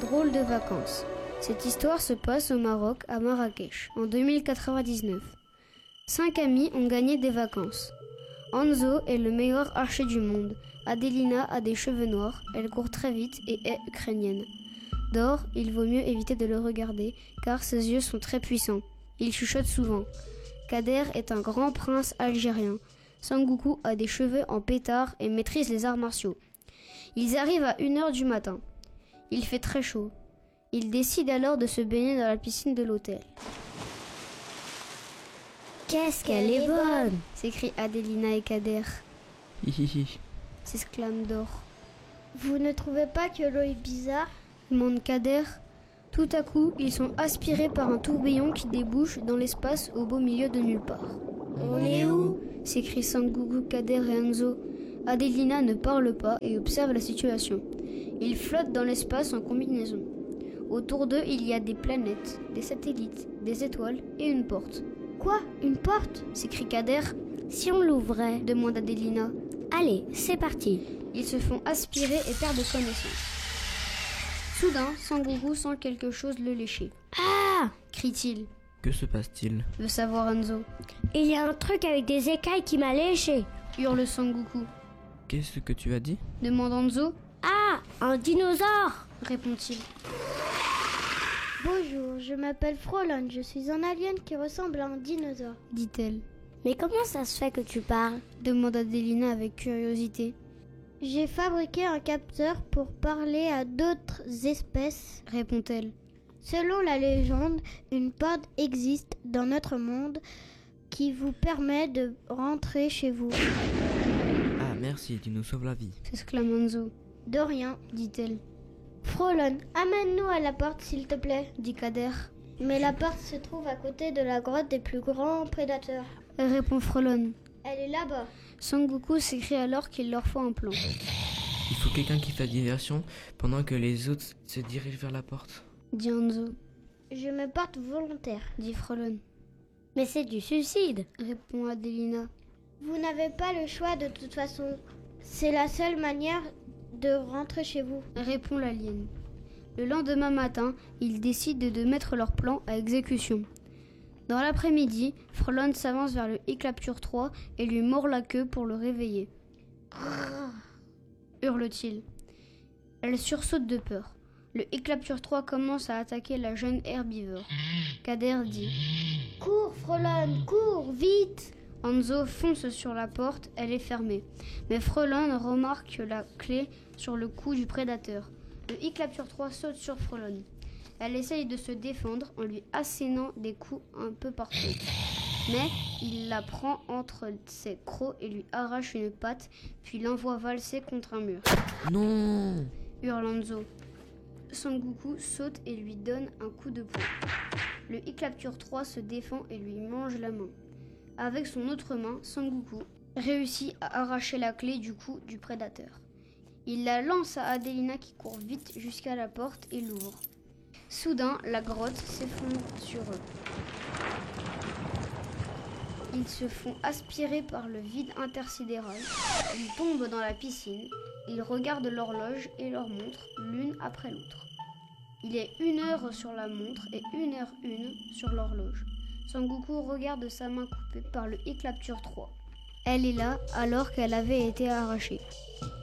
drôles de vacances. Cette histoire se passe au Maroc, à Marrakech, en 2099. 5 amis ont gagné des vacances. Hanzo est le meilleur archer du monde. Adelina a des cheveux noirs, elle court très vite et est ukrainienne. Dor, il vaut mieux éviter de le regarder, car ses yeux sont très puissants. Il chuchote souvent. Kader est un grand prince algérien. Sangoku a des cheveux en pétard et maîtrise les arts martiaux. Ils arrivent à 1h du matin. Il fait très chaud. Ils décident alors de se baigner dans la piscine de l'hôtel. Qu'est-ce qu'elle est bonne! S'écrient Adelina et Kader. Hihihi. S'exclame Dor. Vous ne trouvez pas que l'eau est bizarre? Demande Kader. Tout à coup, ils sont aspirés par un tourbillon qui débouche dans l'espace au beau milieu de nulle part. On est où? S'écrient Sangoku, Kader et Hanzo. Adelina ne parle pas et observe la situation. Ils flottent dans l'espace en combinaison. Autour d'eux, il y a des planètes, des satellites, des étoiles et une porte. Quoi? Une porte? S'écrie Kader. Si on l'ouvrait? Demande Adelina. Allez, c'est parti. Ils se font aspirer et perdent connaissance. Soudain, Sangoku sent quelque chose le lécher. Ah! Crie-t-il. Que se passe-t-il? Veut savoir Hanzo. Il y a un truc avec des écailles qui m'a léché. Hurle Sangoku. Qu'est-ce que tu as dit? Demande Hanzo. Ah! Un dinosaure! Répond-il. Bonjour, je m'appelle Frolon, je suis un alien qui ressemble à un dinosaure. Dit-elle. Mais comment ça se fait que tu parles? Demande Adelina avec curiosité. J'ai fabriqué un capteur pour parler à d'autres espèces. Répond-elle. Selon la légende, une porte existe dans notre monde qui vous permet de rentrer chez vous. Ah, merci, tu nous sauves la vie. S'exclame Hanzo. De rien. Dit-elle. Frolon, amène-nous à la porte s'il te plaît. Dit Kader. Mais la porte se trouve à côté de la grotte des plus grands prédateurs. Répond Frolon. Elle est là-bas. Sangoku s'écrie alors qu'il leur faut un plan. Il faut quelqu'un qui fasse diversion pendant que les autres se dirigent vers la porte. Dit Hanzo. Je me porte volontaire. Dit Frolon. Mais c'est du suicide. Répond Adelina. Vous n'avez pas le choix de toute façon. C'est la seule manière de rentrer chez vous. Répond l'alien. Le lendemain matin, ils décident de mettre leur plan à exécution. Dans l'après-midi, Frolon s'avance vers le Iclapture 3 et lui mord la queue pour le réveiller. Hurle-t-il. Elle sursaute de peur. Le Iclapture 3 commence à attaquer la jeune herbivore. Kader dit. Cours, Frolon, cours, vite! Hanzo fonce sur la porte, elle est fermée. Mais Frolon remarque la clé sur le cou du prédateur. Le Iclapture 3 saute sur Frolon. Elle essaye de se défendre en lui assénant des coups un peu partout. Mais il la prend entre ses crocs et lui arrache une patte, puis l'envoie valser contre un mur. Non! Hurle Hanzo. Sangoku saute et lui donne un coup de poing. Le Iclapture 3 se défend et lui mange la main. Avec son autre main, Sangoku réussit à arracher la clé du cou du prédateur. Il la lance à Adelina qui court vite jusqu'à la porte et l'ouvre. Soudain, la grotte s'effondre sur eux. Ils se font aspirer par le vide intersidéral. Ils tombent dans la piscine. Ils regardent l'horloge et leur montre, l'une après l'autre. Il est 1h sur la montre et 1h01 sur l'horloge. Sangoku regarde sa main coupée par le Iclapture 3. Elle est là alors qu'elle avait été arrachée.